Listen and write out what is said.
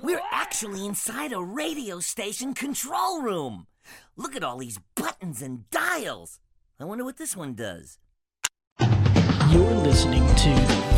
We're actually inside a radio station control room. Look at all these buttons and dials. I wonder what this one does. You're listening to